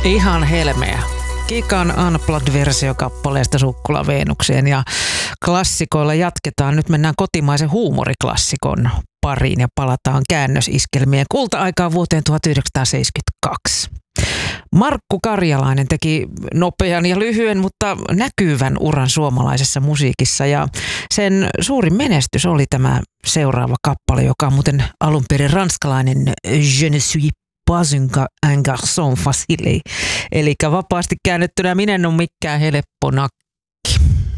Ihan helmeä. Kikan Unplugged-versio kappaleesta Sukkula Veenukseen ja klassikoilla jatketaan. Nyt mennään kotimaisen huumoriklassikon pariin ja palataan käännösiskelmien kulta-aikaan vuoteen 1972. Markku Karjalainen teki nopean ja lyhyen, mutta näkyvän uran suomalaisessa musiikissa ja sen suurin menestys oli tämä seuraava kappale, joka on muuten alun perin ranskalainen Je ne suis pas un garçon facile. Eli vapaasti käännettynä minä en ole mikään helppo nakki.